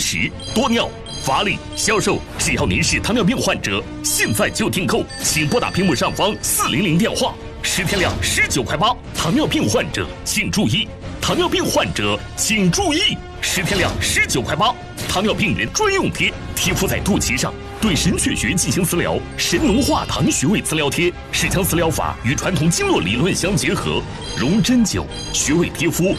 实、多尿、乏力、消瘦。只要您是糖尿病患者，现在就订购，请拨打屏幕上方400电话，10天量19块8。糖尿病患者请注意，糖尿病患者请注意，10天量19块8。糖尿病人专用贴，贴敷在肚脐上，对神阙穴进行磁疗。神农化糖穴位磁疗贴是将磁疗法与传统经络理论相结合，融针灸、穴位贴敷。